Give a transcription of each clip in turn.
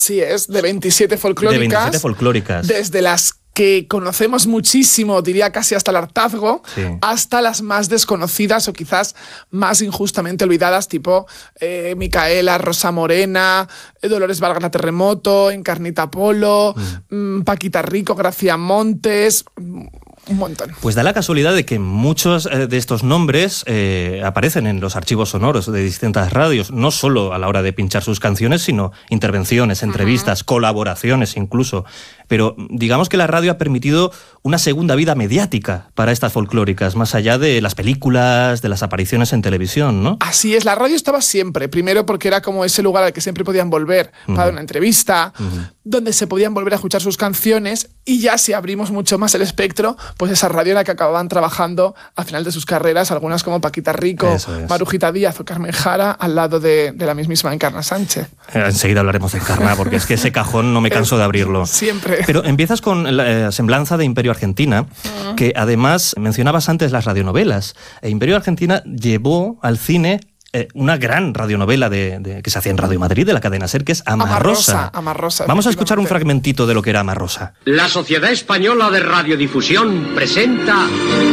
Sí, es de 27 folclóricas. De 27 folclóricas. Desde las que conocemos muchísimo, diría casi hasta el hartazgo, sí, hasta las más desconocidas o quizás más injustamente olvidadas, tipo Micaela, Rosa Morena, Dolores Vargas la Terremoto, Encarnita Polo, Paquita Rico, Gracia Montes... Un montón. Pues da la casualidad de que muchos de estos nombres aparecen en los archivos sonoros de distintas radios, no solo a la hora de pinchar sus canciones, sino intervenciones, entrevistas, colaboraciones incluso. Pero digamos que la radio ha permitido una segunda vida mediática para estas folclóricas, más allá de las películas, de las apariciones en televisión, ¿no? Así es, la radio estaba siempre, primero porque era como ese lugar al que siempre podían volver para dar una entrevista, donde se podían volver a escuchar sus canciones, y ya si abrimos mucho más el espectro, pues esa radio en la que acababan trabajando al final de sus carreras, algunas como Paquita Rico, Marujita Díaz o Carmen Jara, al lado de la mismísima Encarna Sánchez. Enseguida hablaremos de Encarna, porque es que ese cajón no me canso de abrirlo. Siempre. Pero empiezas con la semblanza de Imperio Argentina, que además mencionabas antes las radionovelas. Imperio Argentina llevó al cine una gran radionovela que se hacía en Radio Madrid, de la cadena SER, que es Amarrosa. Vamos a escuchar un fragmentito de lo que era Amarrosa. La Sociedad Española de Radiodifusión presenta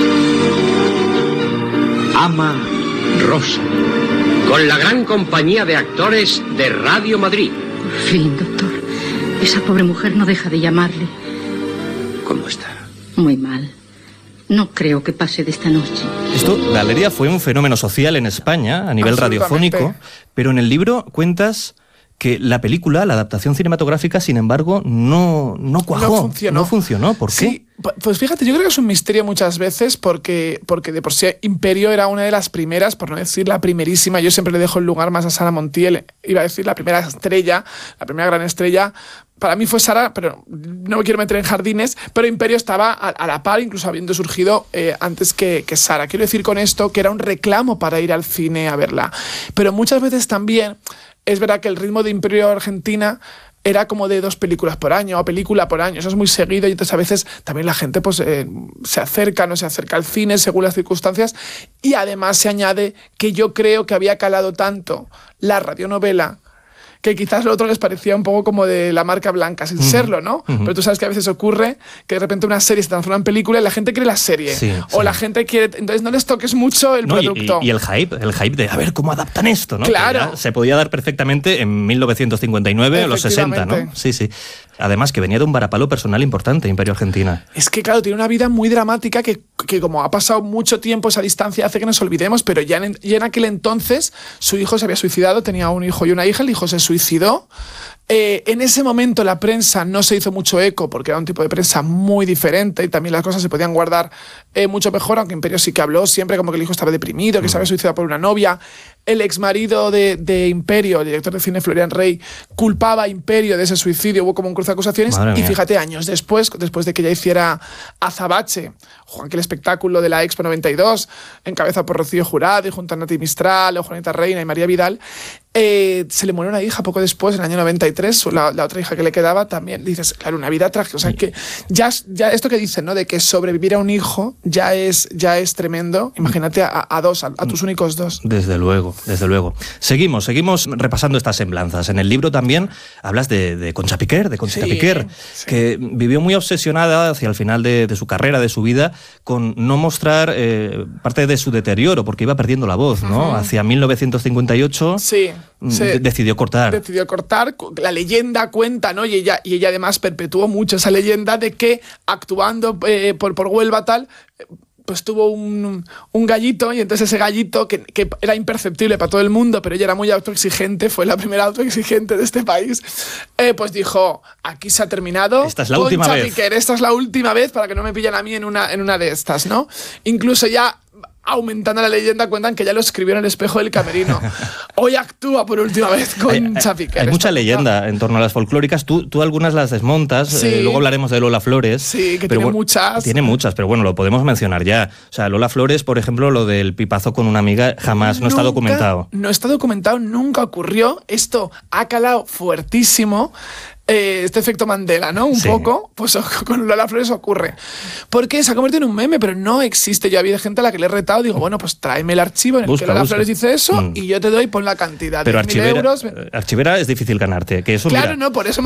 Amarrosa, con la gran compañía de actores de Radio Madrid. Por fin, doctor. Esa pobre mujer no deja de llamarle. ¿Cómo está? Muy mal. No creo que pase de esta noche. Esto, Valeria, fue un fenómeno social en España a nivel radiofónico, pero en el libro cuentas que la película, la adaptación cinematográfica, sin embargo, no cuajó. No funcionó. ¿Por qué? Sí, pues fíjate, yo creo que es un misterio muchas veces porque de por sí Imperio era una de las primeras, por no decir la primerísima. Yo siempre le dejo el lugar más a Sara Montiel. Iba a decir la primera estrella, la primera gran estrella. Para mí fue Sara, pero no me quiero meter en jardines, pero Imperio estaba a la par, incluso habiendo surgido antes que Sara. Quiero decir con esto que era un reclamo para ir al cine a verla. Pero muchas veces también es verdad que el ritmo de Imperio Argentina era como de 2 películas por año o película por año. Eso es muy seguido y entonces a veces también la gente pues, se acerca, no se acerca al cine según las circunstancias, y además se añade que yo creo que había calado tanto la radionovela que quizás lo otro les parecía un poco como de la marca blanca, sin serlo, ¿no? Pero tú sabes que a veces ocurre que de repente una serie se transforma en película y la gente quiere la serie. O la gente quiere... Entonces no les toques mucho el producto. Y el hype de a ver cómo adaptan esto, ¿no? Claro. Se podía dar perfectamente en 1959 o los 60, ¿no? Sí. Además, que venía de un varapalo personal importante, Imperio Argentina. Es que, claro, tiene una vida muy dramática que como ha pasado mucho tiempo, esa distancia hace que nos olvidemos, pero ya en aquel entonces su hijo se había suicidado, tenía un hijo y una hija, el hijo se suicidó. En ese momento la prensa no se hizo mucho eco porque era un tipo de prensa muy diferente y también las cosas se podían guardar mucho mejor, aunque Imperio sí que habló siempre como que el hijo estaba deprimido, que se había suicidado por una novia. El exmarido de Imperio, el director de cine Florian Rey, culpaba a Imperio de ese suicidio, hubo como un cruce de acusaciones. Y fíjate, años después de que ya hiciera Azabache, aquel espectáculo de la Expo 92, encabezado por Rocío Jurado y junto a Nati Mistral, Juanita Reina y María Vidal, se le murió una hija poco después, en el año 93, la otra hija que le quedaba también. Dices, claro, una vida trágica. O sea, que ya esto que dicen, ¿no? De que sobrevivir a un hijo ya es tremendo. Imagínate a tus únicos 2. Desde luego. Seguimos repasando estas semblanzas. En el libro también hablas de Concha Piquer, que vivió muy obsesionada hacia el final de su carrera, de su vida, con no mostrar parte de su deterioro, porque iba perdiendo la voz, ¿no? Hacia 1958 decidió cortar. La leyenda cuenta, ¿no? Y ella además perpetuó mucho esa leyenda de que actuando por Huelva tal... pues tuvo un gallito, y entonces ese gallito, que era imperceptible para todo el mundo, pero ella era muy autoexigente, fue la primera autoexigente de este país, pues dijo, aquí se ha terminado. Esta es la última vez. Piquer, esta es la última vez para que no me pillen a mí en una de estas, ¿no? Incluso ya... aumentando la leyenda, cuentan que ya lo escribió en el espejo del camerino. Hoy actúa por última vez Concha Piquer. Hay mucha leyenda en torno a las folclóricas. Tú algunas las desmontas. Luego hablaremos de Lola Flores. Sí, que tiene muchas. Tiene muchas, pero bueno, lo podemos mencionar ya. O sea, Lola Flores, por ejemplo, lo del pipazo con una amiga, jamás, no está documentado. No está documentado, nunca ocurrió. Esto ha calado fuertísimo. Este efecto Mandela, ¿no? Un poco, pues con Lola Flores ocurre. Porque se ha convertido en un meme, pero no existe. Yo había gente a la que le he retado, digo, bueno, pues tráeme el archivo en el que Lola Flores dice eso y yo te doy, pon la cantidad. Pero de 1.000 euros. Archivera es difícil ganarte. Que eso, claro, mira, no, por eso